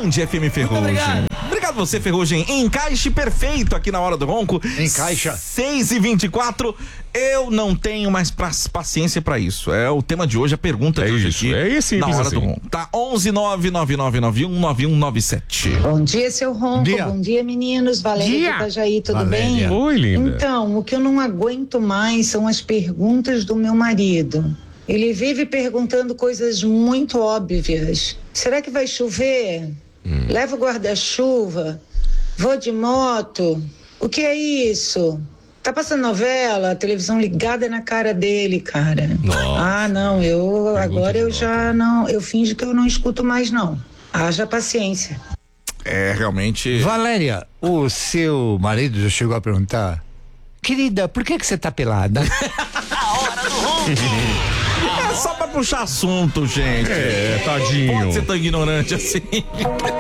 Band FM Ferrugem. Obrigado você, Ferrugem. Encaixe perfeito aqui na Hora do Ronco. Encaixa. 6h24. Eu não tenho mais paciência pra isso. É o tema de hoje, a pergunta de hoje aqui. É esse na Hora assim. do Ronco. Tá 11999919197. Bom dia, seu Ronco. Dia. Bom dia, meninos. Valéria de Itajaí, tudo bem? Oi, linda. Então, o que eu não aguento mais são as perguntas do meu marido. Ele vive perguntando coisas muito óbvias. Será que vai chover? Leva o guarda-chuva? Vou de moto? O que é isso? Tá passando novela, a televisão ligada na cara dele, cara. Nossa. Ah, não, agora eu já não, eu finjo que eu não escuto mais, não. Haja paciência. É, realmente. Valéria, o seu marido já chegou a perguntar: querida, por que você tá pelada? É só pra puxar assunto, gente. Tadinho. Pode ser tão ignorante assim.